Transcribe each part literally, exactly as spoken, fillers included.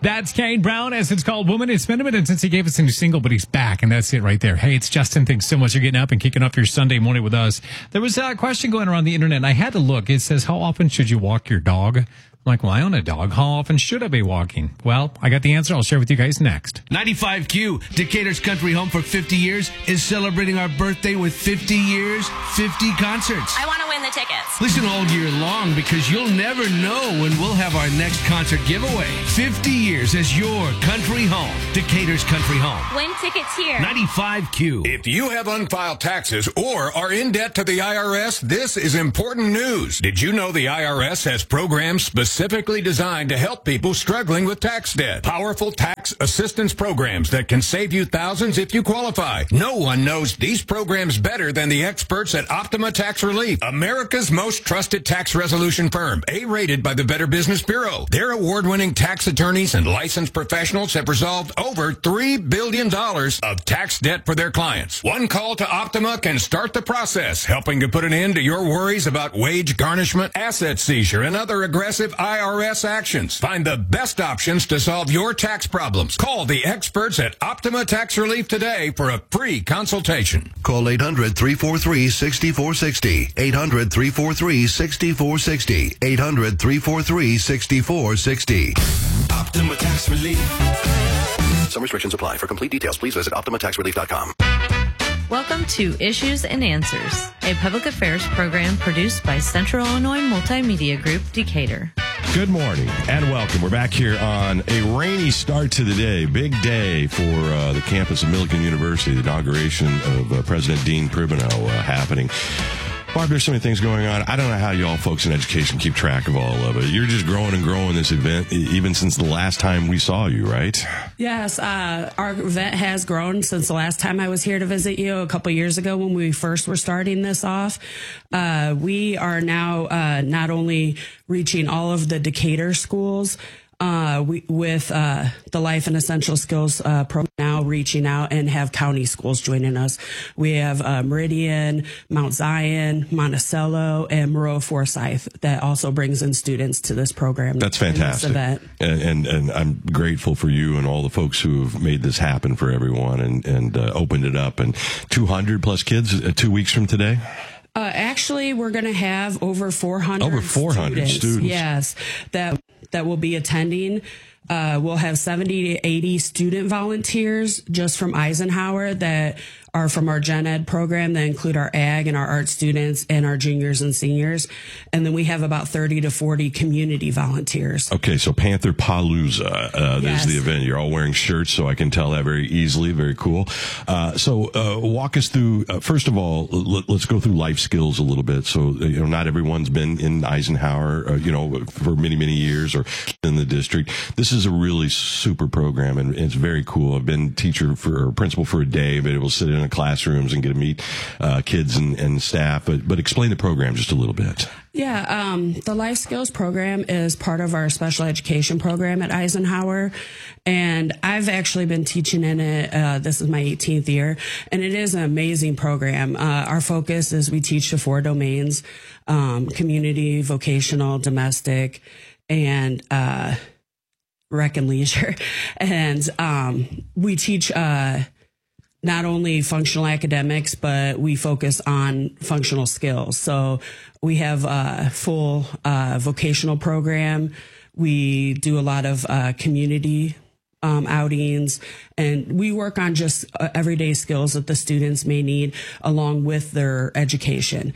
That's Kane Brown, as it's called Woman. It's been a minute since he gave us a new single, but he's back, and that's it right there. Hey, it's Justin. Thanks so much for getting up and kicking off your Sunday morning with us. There was a question going around the internet, and I had to look. It says, how often should you walk your dog? I'm like, well, I own a dog. How often should I be walking? Well, I got the answer. I'll share with you guys next. ninety-five Q, Decatur's Country Home for fifty years, is celebrating our birthday with fifty years, fifty concerts. I want to win the tickets. Listen all year long because you'll never know when we'll have our next concert giveaway. fifty years as your country home. Decatur's Country Home. Win tickets here. ninety-five Q. If you have unfiled taxes or are in debt to the I R S, this is important news. Did you know the I R S has programs specifically designed to help people struggling with tax debt? Powerful tax assistance programs that can save you thousands if you qualify. No one knows these programs better than the experts at Optima Tax Relief, America's most trusted tax resolution firm, A-rated by the Better Business Bureau. Their award-winning tax attorneys and licensed professionals have resolved over three billion dollars of tax debt for their clients. One call to Optima can start the process, helping to put an end to your worries about wage garnishment, asset seizure, and other aggressive I R S actions. Find the best options to solve your tax problems. Call the experts at Optima Tax Relief today for a free consultation. Call eight hundred, three four three, six four six zero. eight hundred, three four three, six four six zero. eight hundred, three four three, six four six zero. Optima Tax Relief. Some restrictions apply. For complete details, please visit optima tax relief dot com. Welcome to Issues and Answers, a public affairs program produced by Central Illinois Multimedia Group, Decatur. Good morning and welcome. We're back here on a rainy start to the day. Big day for uh, the campus of Millikan University, the inauguration of uh, President Dean Pribenow uh, happening. Barb, there's so many things going on. I don't know how y'all folks in education keep track of all of it. You're just growing and growing this event, even since the last time we saw you, right? Yes, uh, our event has grown since the last time I was here to visit you a couple years ago when we first were starting this off. Uh, we are now uh, not only reaching all of the Decatur schools, Uh, we, with uh, the Life and Essential Skills uh, program now reaching out and have county schools joining us. We have uh, Meridian, Mount Zion, Monticello, and Moreau Forsyth that also brings in students to this program. That's fantastic. This and, and and I'm grateful for you and all the folks who have made this happen for everyone and, and uh, opened it up. And two hundred plus kids uh, two weeks from today? Uh, actually, we're going to have over four hundred Over four hundred students. students. Yes, that that will be attending. Uh, we'll have seventy to eighty student volunteers just from Eisenhower that are from our Gen Ed program that include our ag and our art students and our juniors and seniors. And then we have about thirty to forty community volunteers. Okay, so Panther Palooza, uh, Yes. there's the event. You're all wearing shirts, so I can tell that very easily. Very cool. Uh, so uh, walk us through, uh, first of all, l- let's go through life skills a little bit. So, uh, you know, not everyone's been in Eisenhower, uh, you know, for many, many years or in the district. This is a really super program, and it's very cool. I've been teacher for, or principal for a day, but able to sit in classrooms and get to meet uh, kids and, and staff. But, but explain the program just a little bit. Yeah, um, the Life Skills program is part of our special education program at Eisenhower, and I've actually been teaching in it. Uh, this is my eighteenth year, and it is an amazing program. Uh, our focus is we teach the four domains: um, community, vocational, domestic, and uh, rec and leisure. And um, we teach uh, not only functional academics, but we focus on functional skills. So we have a full uh, vocational program. We do a lot of uh, community um, outings, and we work on just uh, everyday skills that the students may need along with their education.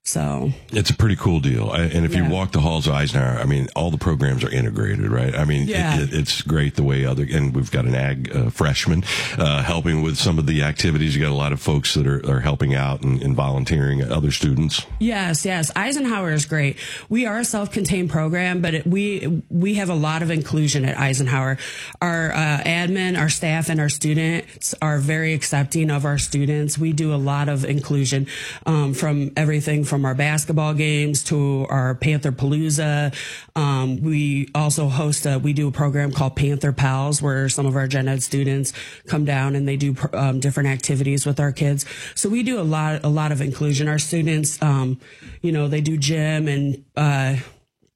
So it's a pretty cool deal. I, and if Yeah. you walk the halls of Eisenhower, I mean, all the programs are integrated, right? I mean, Yeah. it, it, it's great the way other, and we've got an ag uh, freshman uh, helping with some of the activities. You got a lot of folks that are, are helping out and, and volunteering, other students. Yes, yes. Eisenhower is great. We are a self-contained program, but it, we we have a lot of inclusion at Eisenhower. Our uh, admin, our staff, and our students are very accepting of our students. We do a lot of inclusion um, from everything from our basketball games to our Panther Palooza. Um, we also host a, we do a program called Panther Pals, where some of our Gen Ed students come down and they do um, different activities with our kids. So we do a lot, a lot of inclusion. Our students, um, you know, they do gym and, uh,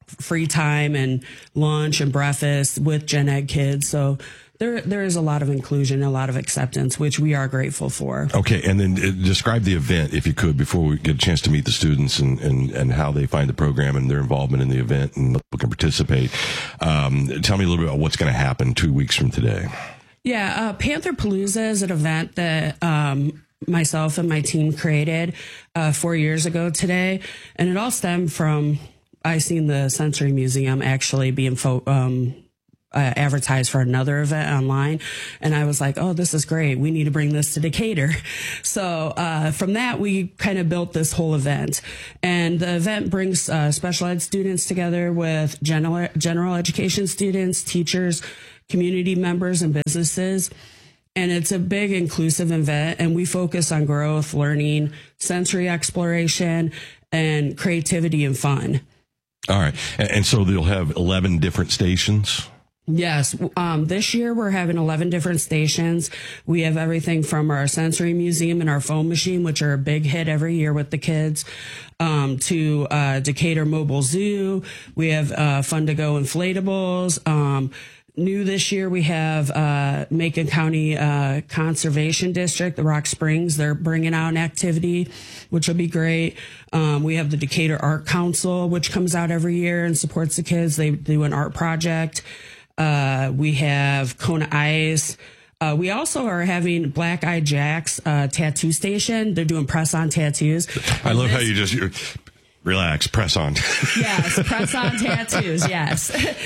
free time and lunch and breakfast with gen ed kids. So there, there is a lot of inclusion, a lot of acceptance, which we are grateful for. Okay, and then uh, describe the event, if you could, before we get a chance to meet the students and, and, and how they find the program and their involvement in the event and people can participate. Um, tell me a little bit about what's going to happen two weeks from today. Yeah, uh, Panther Palooza is an event that um, myself and my team created uh, four years ago today, and it all stemmed from I seen the Sensory Museum actually being fo- um, uh, advertised for another event online, and I was like, oh, this is great. We need to bring this to Decatur. So uh, from that, we kind of built this whole event, and the event brings uh, special ed students together with general general education students, teachers, community members, and businesses. And it's a big inclusive event, and we focus on growth, learning, sensory exploration, and creativity and fun. All right. And, and so they'll have eleven different stations? Yes. Um, this year we're having eleven different stations. We have everything from our sensory museum and our foam machine, which are a big hit every year with the kids, um, to uh, Decatur Mobile Zoo. We have uh, Fun to Go inflatables. Um, new this year we have uh, Macon County uh, Conservation District, the Rock Springs. They're bringing out an activity, which will be great. Um, we have the Decatur Art Council, which comes out every year and supports the kids. They do an art project. Uh, we have Kona Ice. Uh, we also are having Black Eye Jack's uh, tattoo station. They're doing press-on tattoos. I love how you just you're, relax, press on. Yes, press-on tattoos, yes.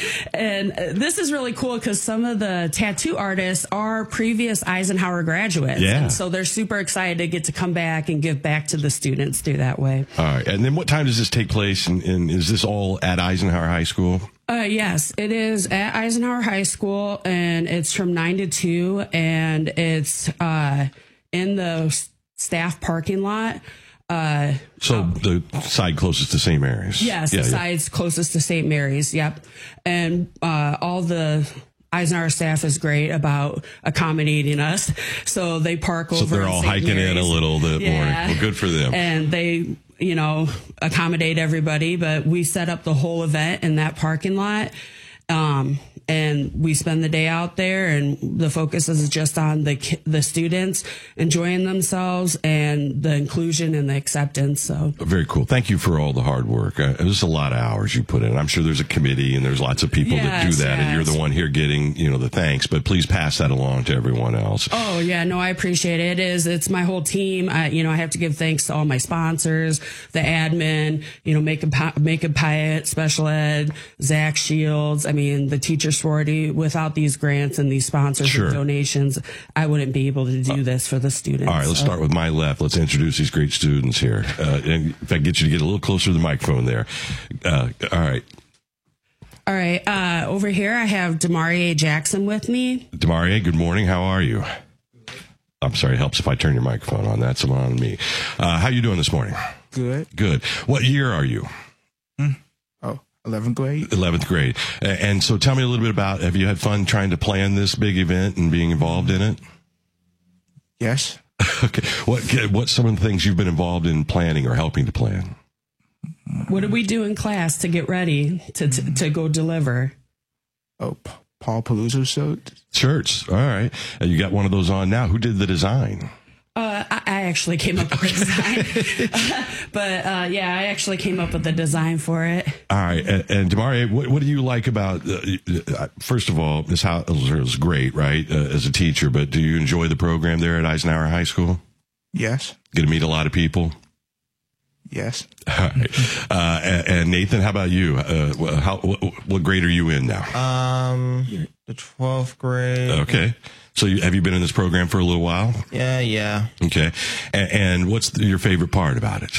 And this is really cool because some of the tattoo artists are previous Eisenhower graduates. Yeah. And so they're super excited to get to come back and give back to the students through that way. All right. And then what time does this take place? And, and is this all at Eisenhower High School? Uh, yes, it is at Eisenhower High School, and it's from nine to two, and it's uh, in the staff parking lot. Uh, so um, the side closest to Saint Mary's. Yes, yeah, the yeah. side's closest to Saint Mary's. Yep. And uh, all the Eisenhower staff is great about accommodating us. So they park over. So they're all hiking Mary's. in a little that yeah. morning. Well, good for them. And they, you know, accommodate everybody. But we set up the whole event in that parking lot. Um, and we spend the day out there, and the focus is just on the the students enjoying themselves and the inclusion and the acceptance. So very cool. Thank you for all the hard work. Uh, it was a lot of hours you put in. I'm sure there's a committee and there's lots of people yes, that do that, yes. and you're the one here getting, you know, the thanks. But please pass that along to everyone else. Oh yeah, no, I appreciate it. It is. It's my whole team. I, you know, I have to give thanks to all my sponsors, the admin, you know, Macon Macon Pyatt, Special Ed, Zach Shields. I mean, the teacher sorority. Without these grants and these sponsors sure. and donations, I wouldn't be able to do this for the students. All right, let's so. start with my left. Let's introduce these great students here. Uh, and if I get you to get a little closer to the microphone there. Uh, all right. All right. Uh, over here, I have Demarie Jackson with me. Demarie, good morning. How are you? I'm sorry, it helps if I turn your microphone on. That's on me. Uh, how you doing this morning? Good. Good. What year are you? Hmm. Oh, eleventh grade. eleventh grade. And so tell me a little bit about, have you had fun trying to plan this big event and being involved in it? Yes. Okay. What, what's some of the things you've been involved in planning or helping to plan? What did we do in class to get ready to to, to go deliver? Oh, Paul Palooza shirt. Shirts. All right. And you got one of those on now. Who did the design? Uh, I, I actually came up with the design. uh, but, uh, yeah, I actually came up with the design for it. All right. And, and Demarie, what, what do you like about, uh, first of all, this house is great, right, uh, as a teacher, but do you enjoy the program there at Eisenhower High School? Yes. Get to meet a lot of people? Yes. All right. Uh, and, and Nathan, how about you? Uh, how, what, what grade are you in now? Um, the twelfth grade. Okay. So you, have you been in this program for a little while? Yeah, yeah. Okay. And, and what's the, your favorite part about it?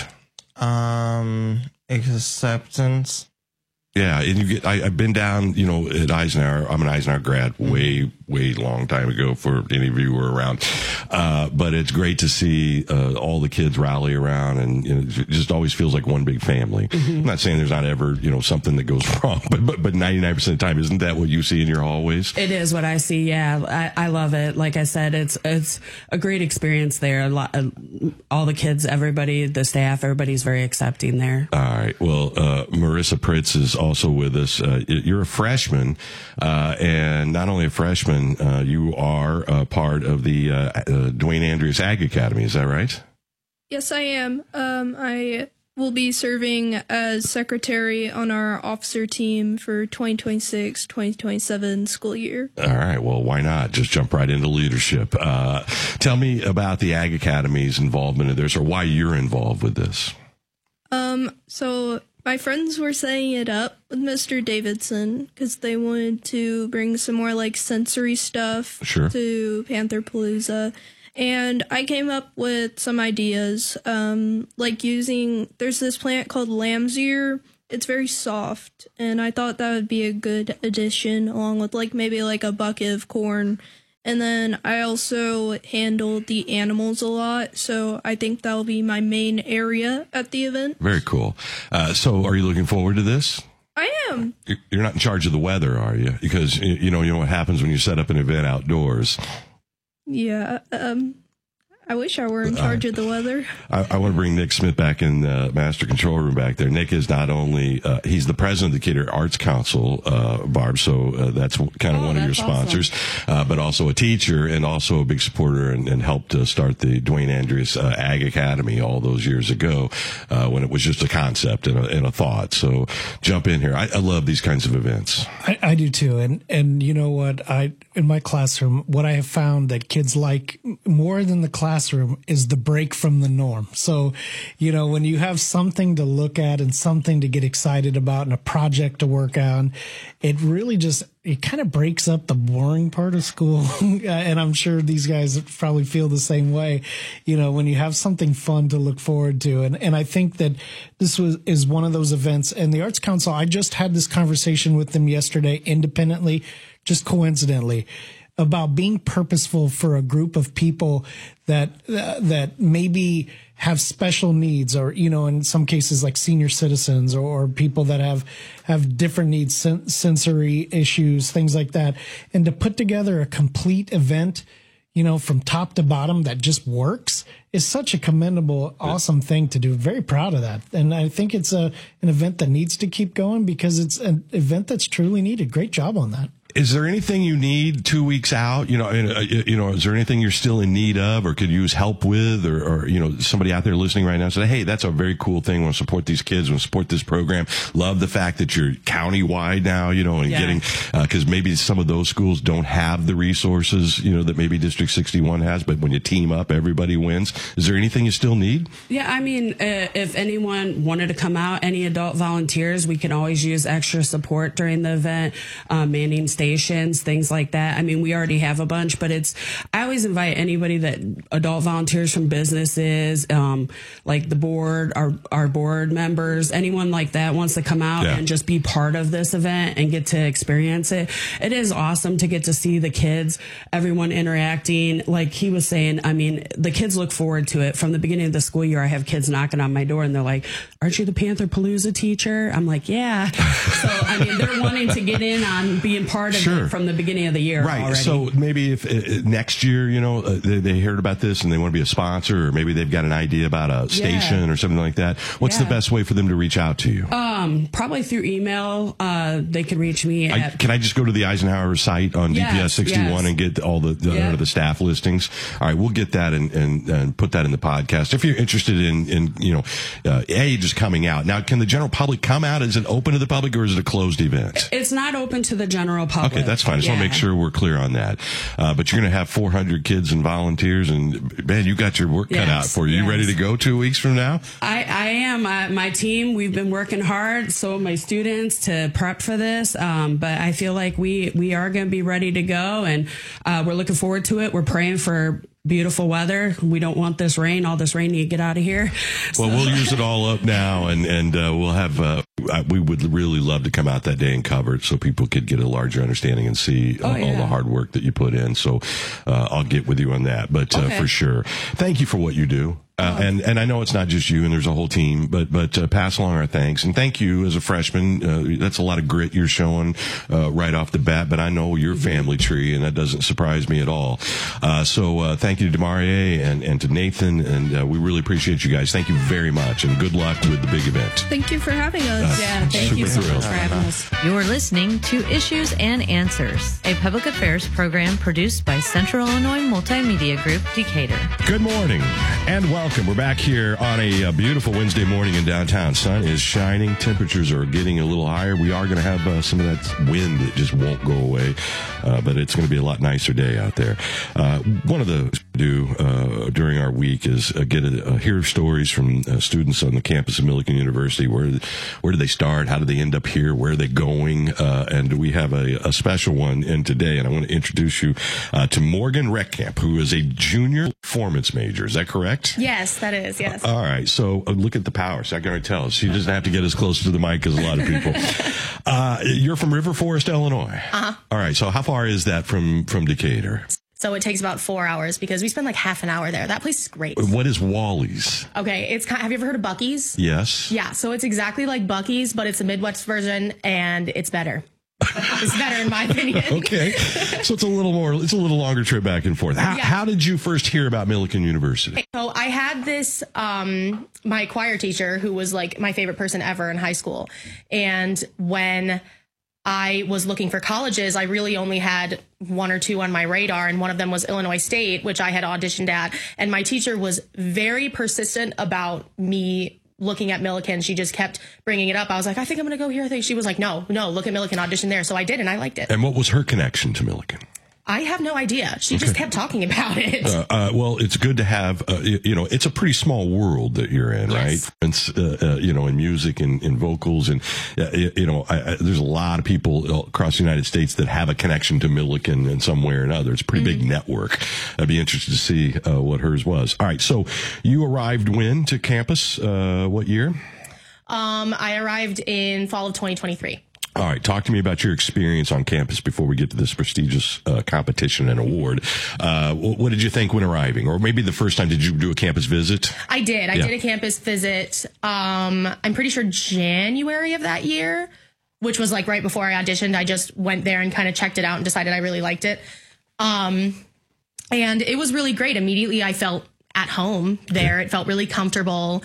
Um, acceptance. Yeah, and you get. I, I've been down, you know, at Eisenhower. I'm an Eisenhower grad, way, way long time ago. For any of you who were around, uh, but it's great to see uh, all the kids rally around, and you know, it just always feels like one big family. Mm-hmm. I'm not saying there's not ever, you know, something that goes wrong, but but but ninety-nine percent of the time, isn't that what you see in your hallways? It is what I see. Yeah, I, I love it. Like I said, it's it's a great experience there. A lot, uh, all the kids, everybody, the staff, everybody's very accepting there. All right. Well, uh, Marissa Pritz is also with us. Uh, you're a freshman, uh, and not only a freshman, uh, you are a part of the uh, uh, Dwayne Andrews Ag Academy. Is that right? Yes, I am. Um, I will be serving as secretary on our officer team for twenty twenty-six twenty twenty-seven school year. All right. Well, why not? Just jump right into leadership. Uh, tell me about the Ag Academy's involvement in this, or why you're involved with this. Um, so my friends were setting it up with Mister Davidson because they wanted to bring some more like sensory stuff Sure. to Pantherpalooza. And I came up with some ideas, um, like using, there's this plant called lamb's ear. It's very soft, and I thought that would be a good addition along with like maybe like a bucket of corn. And then I also handled the animals a lot, so I think that'll be my main area at the event. Very cool. Uh, so are you looking forward to this? I am. You're not in charge of the weather, are you? Because, you know, you know what happens when you set up an event outdoors. Yeah, um, I wish I were in charge uh, of the weather. I, I want to bring Nick Smith back in the master control room back there. Nick is not only, uh, he's the president of the Decatur Arts Council, uh, Barb, so uh, that's kind of oh, one of your sponsors, awesome. uh, but also a teacher and also a big supporter and, and helped uh, start the Dwayne Andrews uh, Ag Academy all those years ago uh, when it was just a concept and a, and a thought. So jump in here. I, I love these kinds of events. I, I do too. And, and you know what? I, in my classroom, what I have found that kids like more than the classroom is the break from the norm. So, you know, when you have something to look at and something to get excited about and a project to work on, it really just, it kind of breaks up the boring part of school. And I'm sure these guys probably feel the same way, you know, when you have something fun to look forward to. And, and I think that this was, is one of those events. And the Arts Council, I just had this conversation with them yesterday independently, just coincidentally, about being purposeful for a group of people that uh, that maybe have special needs, or, you know, in some cases like senior citizens, or, or people that have have different needs, sen- sensory issues, things like that, and to put together a complete event, you know, from top to bottom that just works is such a commendable, awesome thing to do. Very proud of that. And I think it's a an event that needs to keep going because it's an event that's truly needed. Great job on that. Is there anything you need two weeks out? You know, you know, is there anything you're still in need of, or could use help with, or, or you know, somebody out there listening right now say, "Hey, that's a very cool thing. I want to support these kids. I want to support this program. Love the fact that you're county-wide now. You know, and Yeah. getting because uh, maybe some of those schools don't have the resources, you know, that maybe District sixty-one has. But when you team up, everybody wins. Is there anything you still need? Yeah, I mean, uh, if anyone wanted to come out, any adult volunteers, we can always use extra support during the event, uh, manning stations, things like that. I mean, we already have a bunch, but it's, I always invite anybody that adult volunteers from businesses, um, like the board, our, our board members, anyone like that wants to come out Yeah. and just be part of this event and get to experience it. It is awesome to get to see the kids, everyone interacting. Like he was saying, I mean, the kids look forward to it. From the beginning of the school year, I have kids knocking on my door and they're like, "Aren't you the Pantherpalooza teacher?" I'm like, "Yeah." So, I mean, they're wanting to get in on being part of Sure. it from the beginning of the year Right. already. So maybe if uh, next year, you know, uh, they, they heard about this and they want to be a sponsor, or maybe they've got an idea about a station Yeah. or something like that. What's Yeah. the best way for them to reach out to you? Um, probably through email. Uh, they could reach me I, at. can I just go to the Eisenhower site on Yes, D P S sixty-one yes. and get all the the, Yeah. uh, the staff listings? All right, we'll get that and, and, and put that in the podcast. If you're interested in, in you know, uh, A, just coming out. Now, can the general public come out? Is it open to the public or is it a closed event? It's not open to the general public. Okay, that's fine. I just want to Yeah. make sure we're clear on that. Uh, but you're going to have four hundred kids and volunteers, and man, you got your work cut Yes, out for you. You yes. ready to go two weeks from now? I, I am. Uh, my team, we've been working hard, so have my students, to prep for this. Um, but I feel like we, we are going to be ready to go, and uh, we're looking forward to it. We're praying for beautiful weather. We don't want this rain. All this rain, you get out of here. Well, we'll use it all up now, and and uh, we'll have. Uh, we would really love to come out that day and cover it, so people could get a larger understanding and see uh, Oh, all yeah. the hard work that you put in. So uh, I'll get with you on that, but uh, Okay. for sure, thank you for what you do. Uh, and, and I know it's not just you and there's a whole team, but, but, uh, pass along our thanks. And thank you as a freshman. Uh, that's a lot of grit you're showing, uh, right off the bat, but I know your family tree and that doesn't surprise me at all. Uh, so, uh, thank you to Demarie and, and to Nathan. And, uh, we really appreciate you guys. Thank you very much and good luck with the big event. Thank you for having us. Uh, Yeah, thank you so super much thrilled. for having us. You're listening to Issues and Answers, a public affairs program produced by Central Illinois Multimedia Group, Decatur. Good morning and welcome. We're back here on a, uh beautiful Wednesday morning in downtown. Sun is shining. Temperatures are getting a little higher. We are going to have uh, some of that wind that just won't go away, uh, but it's going to be a lot nicer day out there. Uh, one of the things we do uh, during our week is uh, get a, uh, hear stories from uh, students on the campus of Millikan University. Where where did they start? How did they end up here? Where are they going? Uh, and we have a, a special one in today, and I want to introduce you uh, to Morgan Reckcamp, who is a junior performance major. Is that correct? Yes, that is, yes. All right. So uh, look at the power. So I can already tell. She doesn't have to get as close to the mic as a lot of people. uh, you're from River Forest, Illinois. Uh-huh. All right. So how far is that from, from Decatur? So it takes about four hours because we spend like half an hour there. That place is great. What is Wally's? Okay, it's kind have you ever heard of Buc-ee's? Yes. Yeah, so it's exactly like Buc-ee's, but it's a Midwest version, and it's better. It's better in my opinion. Okay. So it's a little more, it's a little longer trip back and forth. How, Yeah. how did you first hear about Millikan University? So I had this, um, my choir teacher who was like my favorite person ever in high school. And when I was looking for colleges, I really only had one or two on my radar, and one of them was Illinois State, which I had auditioned at. And my teacher was very persistent about me looking at Millikan. She just kept bringing it up. I was like, I think I'm going to go here. I think she was like, no, no, look at Millikan, audition there. So I did, and I liked it. And what was her connection to Millikan? I have no idea. She just kept talking about it. Uh, uh, well, it's good to have, uh, you, you know, it's a pretty small world that you're in, Yes. right? It's, uh, uh, you know, in music and in vocals. And, uh, you, you know, I, I, there's a lot of people across the United States that have a connection to Millikan in some way or another. It's a pretty Mm-hmm. big network. I'd be interested to see uh, what hers was. All right. So you arrived when to campus? Uh, what year? Um, I arrived in fall of twenty twenty-three. All right. Talk to me about your experience on campus before we get to this prestigious uh, competition and award. Uh, what, what did you think when arriving? Or maybe the first time, did you do a campus visit? I did. I Yeah. did a campus visit. Um, I'm pretty sure January of that year, which was like right before I auditioned. I just went there and kind of checked it out and decided I really liked it. Um, and it was really great. Immediately I felt at home there. It felt really comfortable.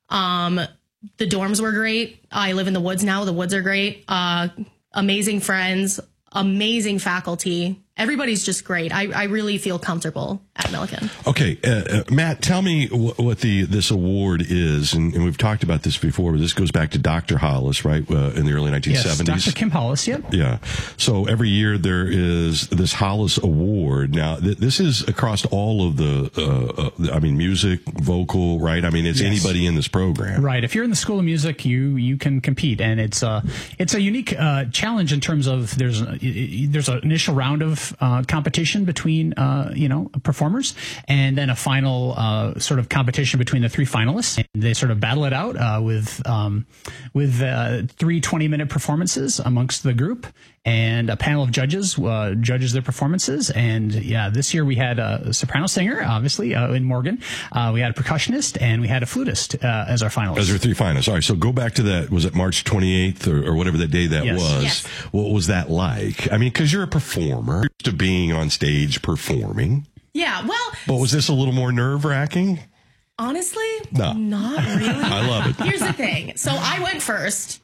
Um, the dorms were great. I live in the woods now. The woods are great. Uh, amazing friends, amazing faculty. Everybody's just great. I, I really feel comfortable at Millikan. Okay, uh, uh, Matt, tell me wh- what the this award is, and, and we've talked about this before, but this goes back to Doctor Hollis, right, uh, in the early nineteen seventies? Yes, Doctor Kim Hollis, yep. Yeah. So every year there is this Hollis Award. Now, th- this is across all of the, uh, uh, I mean, music, vocal, right? I mean, it's Yes. anybody in this program. Right. If you're in the School of Music, you you can compete, and it's a it's a unique uh, challenge in terms of there's a, there's an initial round of uh, competition between uh, you know performers, and then a final uh, sort of competition between the three finalists. And they sort of battle it out uh, with um, with uh, three twenty minute performances amongst the group. And a panel of judges uh, judges their performances. And yeah, this year we had a soprano singer, obviously, uh, in Morgan. Uh, we had a percussionist, and we had a flutist uh, as our finalists. As our three finalists. All right, so go back to that. Was it March twenty-eighth or, or whatever that day that Yes. was? Yes. What was that like? I mean, because you're a performer, used to being on stage performing. Yeah, well, But was this a little more nerve wracking? honestly, No. not really. I love it. Here's the thing. So I went first.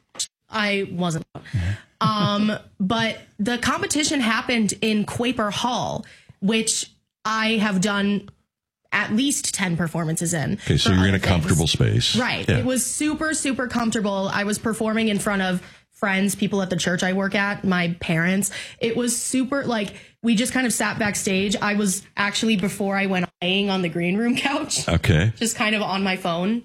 I wasn't. Um, but the competition happened in Quaper Hall, which I have done at least ten performances in. Okay, so for you're in a other comfortable things. space. Right. Yeah. It was super, super comfortable. I was performing in front of friends, people at the church I work at, my parents. It was super, like, we just kind of sat backstage. I was actually, before I went, laying on the green room couch. Okay. Just kind of on my phone.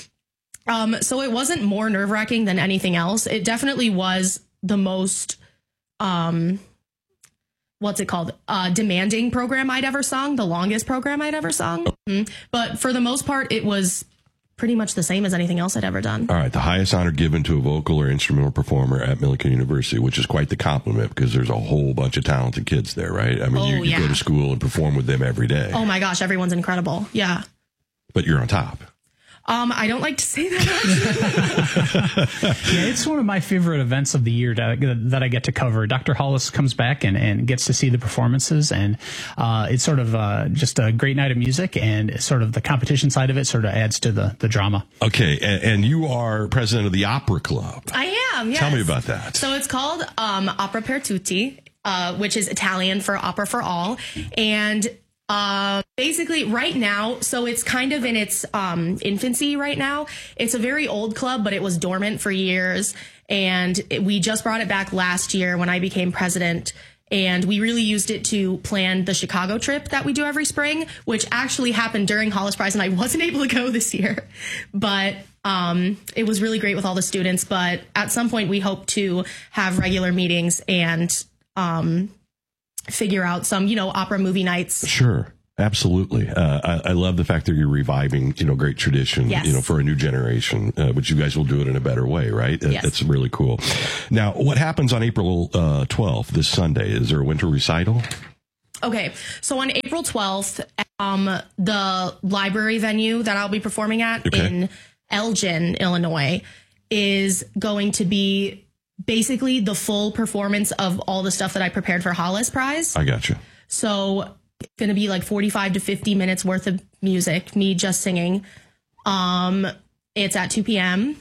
Um, so it wasn't more nerve wracking than anything else. It definitely was the most, um, what's it called? Uh, demanding program I'd ever sung, the longest program I'd ever sung. Mhm. But for the most part, it was pretty much the same as anything else I'd ever done. All right, the highest honor given to a vocal or instrumental performer at Millikan University, which is quite the compliment because there's a whole bunch of talented kids there, right? I mean, Oh, you, you yeah. go to school and perform with them every day. Oh my gosh, everyone's incredible. Yeah. But you're on top. Um, I don't like to say that. Yeah, it's one of my favorite events of the year to, that I get to cover. Doctor Hollis comes back and, and gets to see the performances, and uh, it's sort of uh, just a great night of music, and sort of the competition side of it sort of adds to the, the drama. Okay, and, and you are president of the Opera Club. I am, yes. Tell me about that. So it's called um, Opera per Tutti, uh, which is Italian for Opera for All, and Uh, basically right now, so it's kind of in its um, infancy right now. It's a very old club, but it was dormant for years. And it, we just brought it back last year when I became president. And we really used it to plan the Chicago trip that we do every spring, which actually happened during Hollis Prize. And I wasn't able to go this year. But um, it was really great with all the students. But at some point, we hope to have regular meetings and um figure out some, you know, opera movie nights. Sure. Absolutely. Uh, I, I love the fact that you're reviving, you know, great tradition, yes. you know, for a new generation, uh, but you guys will do it in a better way, right? Yes. That's really cool. Now, what happens on April uh, twelfth, this Sunday? Is there a winter recital? Okay. So on April twelfth, um, the library venue that I'll be performing at Okay. in Elgin, Illinois, is going to be basically the full performance of all the stuff that I prepared for Hollis Prize. I got you. So it's going to be like forty-five to fifty minutes worth of music, me just singing. Um, it's at two p.m.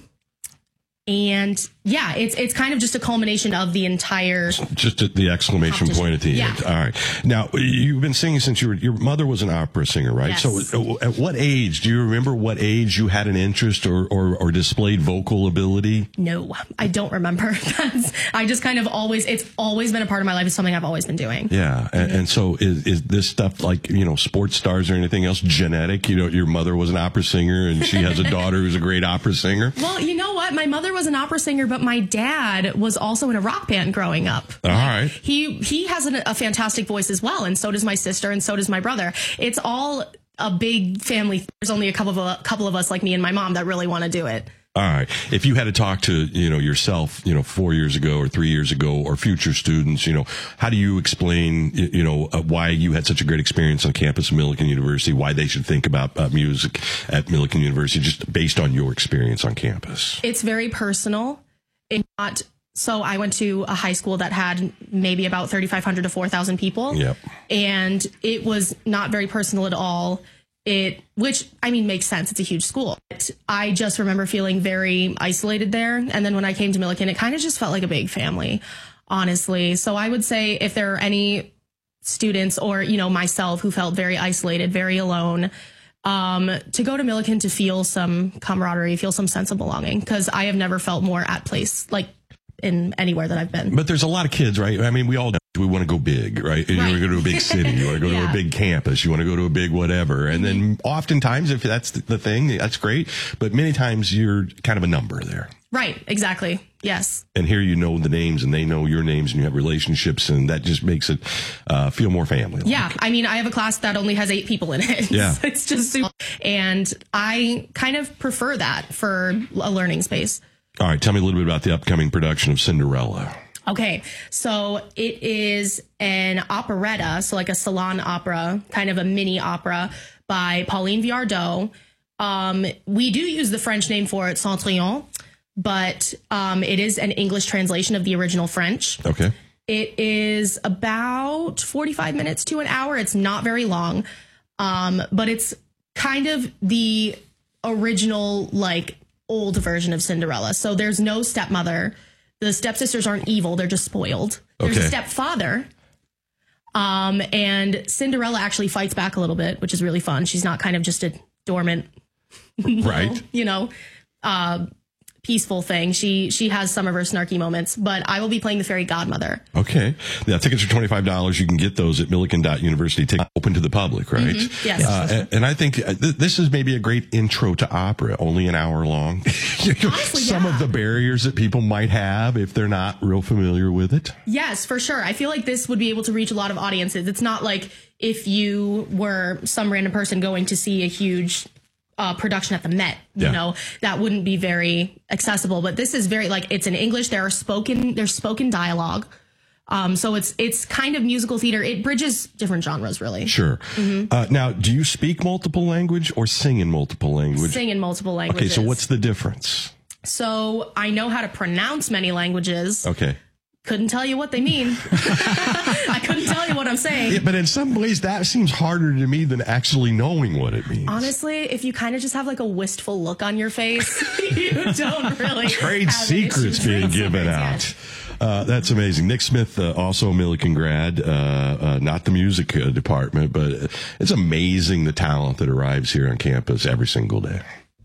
And yeah, it's it's kind of just a culmination of the entire. Just at the exclamation point at the Yeah. end. All right. Now, you've been singing since you were, your mother was an opera singer, right? Yes. So uh, at what age, do you remember what age you had an interest or, or, or displayed vocal ability? No, I don't remember. That's, I just kind of always, it's always been a part of my life. It's something I've always been doing. Yeah. And, and so is, is this stuff like, you know, sports stars or anything else genetic? You know, your mother was an opera singer and she has a daughter who's a great opera singer. Well, you know what? My mother was an opera singer, but my dad was also in a rock band growing up. All right. He he has an, a fantastic voice as well, and so does my sister, and so does my brother. It's all a big family. There's only a couple of a couple of us, like me and my mom, that really want to do it. All right. If you had to talk to, you know, yourself, you know, four years ago or three years ago or future students, you know, how do you explain, y- you know, uh, why you had such a great experience on campus of Millikan University, why they should think about uh, music at Millikan University, just based on your experience on campus? It's very personal. It's not. So I went to a high school that had maybe about thirty-five hundred to four thousand people. Yep. And it was not very personal at all. It, which I mean, makes sense. It's a huge school. But I just remember feeling very isolated there. And then when I came to Millikan, it kind of just felt like a big family, honestly. So I would say if there are any students or, you know, myself who felt very isolated, very alone, um, to go to Millikan to feel some camaraderie, feel some sense of belonging, because I have never felt more at place, like in anywhere that I've been. But there's a lot of kids, right? I mean, we all know we want to go big, right? You want to go to a big city. You want to go Yeah. to a big campus. You want to go to a big whatever. And then oftentimes, if that's the thing, that's great. But many times you're kind of a number there. Right. Exactly. Yes. And here you know the names and they know your names and you have relationships and that just makes it uh, feel more family. Yeah. I mean, I have a class that only has eight people in it. Yeah. It's just super. And I kind of prefer that for a learning space. All right. Tell me a little bit about the upcoming production of Cinderella. Okay. So it is an operetta. So like a salon opera, kind of a mini opera by Pauline Viardot. Um, we do use the French name for it, Cendrillon, but um, it is an English translation of the original French. Okay. It is about forty-five minutes to an hour. It's not very long, um, but it's kind of the original, like, old version of Cinderella. So there's no stepmother. The stepsisters aren't evil. They're just spoiled. There's Okay. a stepfather. Um, and Cinderella actually fights back a little bit, which is really fun. She's not kind of just a dormant, Right. you know, uh, peaceful thing. She she has some of her snarky moments, but I will be playing the fairy godmother. Okay. Now, tickets are twenty-five dollars. You can get those at millikan dot university. Tickets open to the public, right? Mhm. Yes. Uh, and, and I think uh, th- this is maybe a great intro to opera, only an hour long. Honestly, Some yeah. of the barriers that people might have if they're not real familiar with it. Yes, for sure. I feel like this would be able to reach a lot of audiences. It's not like if you were some random person going to see a huge uh, production at the Met, you Yeah. know, that wouldn't be very accessible. But this is very, like, it's in English. There are spoken, there's spoken dialogue. Um, so it's it's kind of musical theater. It bridges different genres, really. Sure. Mhm. Uh, now, do you speak multiple language or sing in multiple language? Sing in multiple languages. Okay, so what's the difference? So I know how to pronounce many languages. Okay. Couldn't tell you what they mean. I couldn't tell you what I'm saying. Yeah, but in some ways, that seems harder to me than actually knowing what it means. Honestly, if you kind of just have like a wistful look on your face, you don't really Trade have secrets issues. being Trade given secrets, out. Uh, that's amazing. Nick Smith, uh, also a Millikan grad, uh, uh, not the music uh, department, but it's amazing the talent that arrives here on campus every single day.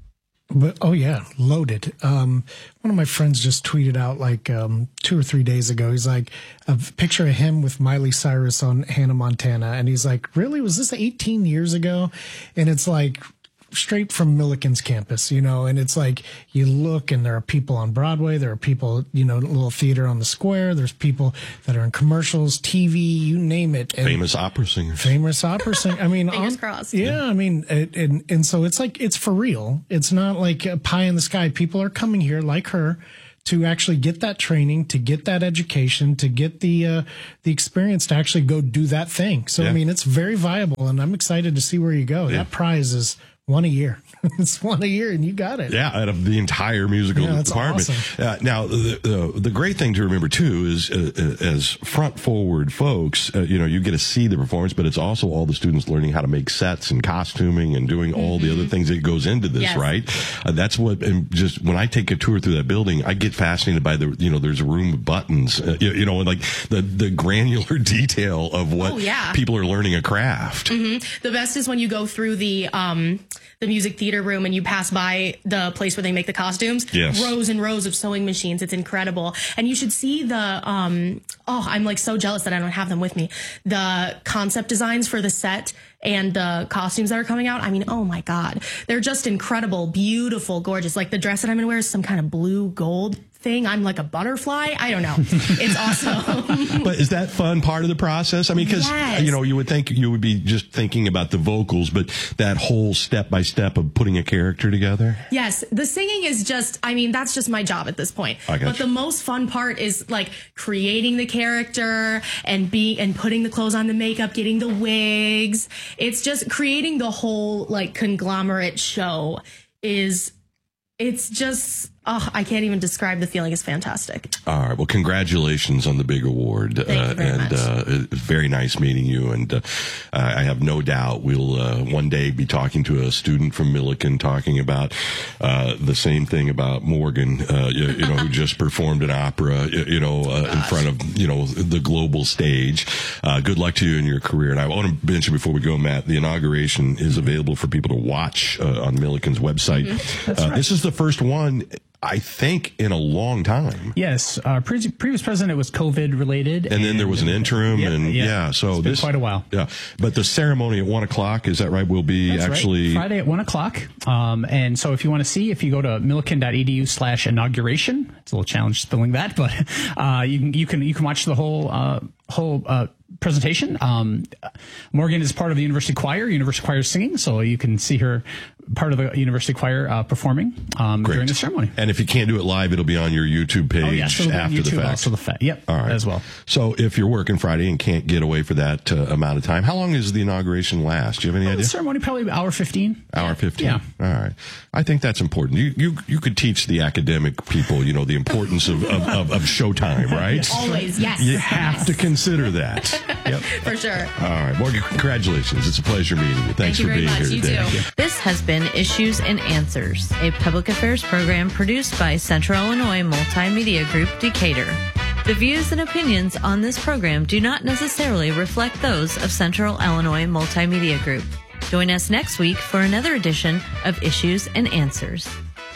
But oh yeah, loaded. Um, one of my friends just tweeted out like um, two or three days ago. He's like a picture of him with Miley Cyrus on Hannah Montana, and he's like, "Really? Was this eighteen years ago?" And it's like straight from Millikan's campus, you know. And it's like you look, and there are people on Broadway, there are people, you know, little theater on the square. There's people that are in commercials, T V, you name it. And famous opera singers. Famous opera singers. I mean, Fingers on, crossed. Yeah, I mean, it, and and so it's like it's for real. It's not like a pie in the sky. People are coming here like her to actually get that training, to get that education, to get the uh, the experience to actually go do that thing. So Yeah. I mean, it's very viable, and I'm excited to see where you go. Yeah. That prize is one a year. It's one a year, and you got it. Yeah, out of the entire musical Yeah, that's department. awesome. Uh, now, the, the the great thing to remember too is, uh, uh, as front forward folks, uh, you know, you get to see the performance, but it's also all the students learning how to make sets and costuming and doing all the other things that goes into this, Yes. right? Uh, that's what. And just when I take a tour through that building, I get fascinated by the, you know, there's a room with buttons, uh, you, you know, and like the the granular detail of what Oh, yeah. people are learning a craft. hmm The best is when you go through the um the music theater room and you pass by the place where they make the costumes. Yes. Rows and rows of sewing machines. It's incredible. And you should see the um oh, I'm like so jealous that I don't have them with me. The concept designs for the set and the costumes that are coming out. I mean, oh my God. They're just incredible, beautiful, gorgeous. Like the dress that I'm gonna wear is some kind of blue gold thing. I'm like a butterfly. I don't know. It's awesome. But is that fun part of the process? I mean, because, Yes. you know, you would think you would be just thinking about the vocals, but that whole step by step of putting a character together. Yes, the singing is just, I mean, that's just my job at this point. I got But you. the most fun part is like creating the character and be and putting the clothes on, the makeup, getting the wigs. It's just creating the whole like conglomerate show is it's just oh, I can't even describe the feeling. It's fantastic. All right. Well, congratulations on the big award. Thank you very and much. Uh, it was very nice meeting you. And uh, I have no doubt we'll uh, one day be talking to a student from Millikan talking about uh, the same thing about Morgan, uh, you, you know, who just performed an opera, you, you know, uh, in front of, you know, the global stage. Uh, good luck to you in your career. And I want to mention before we go, Matt, the inauguration is available for people to watch uh, on Millikan's website. Mm-hmm. That's uh, right. This is the first one, I think, in a long time. Yes, our pre- previous president was COVID related, And then there was an interim, Yeah, and yeah. yeah, so It's been this quite a while. Yeah, but the ceremony at one o'clock, is that right? Will be That's actually right. Friday at one o'clock. Um, and so if you want to see, if you go to millikan.edu slash inauguration, it's a little challenge spelling that, but uh, you can you can you can watch the whole uh, whole uh, presentation. Um, Morgan is part of the University Choir. University Choir is singing, so you can see her part of the University Choir uh, performing um, during the ceremony. And if you can't do it live, it'll be on your YouTube page Oh, yes, it'll be on after the YouTube fact. also the fa- yep, All right. as well. So if you're working Friday and can't get away for that uh, amount of time, how long does the inauguration last? Do you have any Oh, the idea? ceremony probably hour fifteen. Hour fifteen. Yeah. All right. I think that's important. You you you could teach the academic people, you know, the importance of of, of, of showtime, right? Always, yes. You have to consider that. Yep. For sure. All right, Morgan, congratulations. It's a pleasure meeting you. Thanks Thank you for very being much. here You today. too. This has been Issues and Answers, a public affairs program produced by Central Illinois Multimedia Group, Decatur. The views and opinions on this program do not necessarily reflect those of Central Illinois Multimedia Group. Join us next week for another edition of Issues and Answers.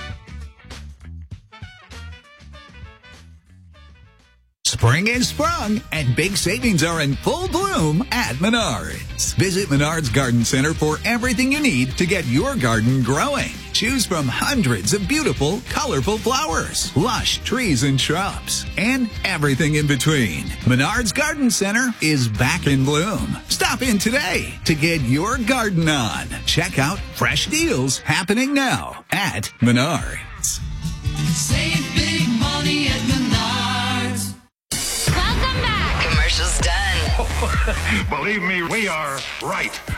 Spring is sprung, and big savings are in full bloom at Menards. Visit Menards Garden Center for everything you need to get your garden growing. Choose from hundreds of beautiful, colorful flowers, lush trees and shrubs, and everything in between. Menards Garden Center is back in bloom. Stop in today to get your garden on. Check out fresh deals happening now at Menards. Save big money at Menards. Welcome back Believe me, we are right.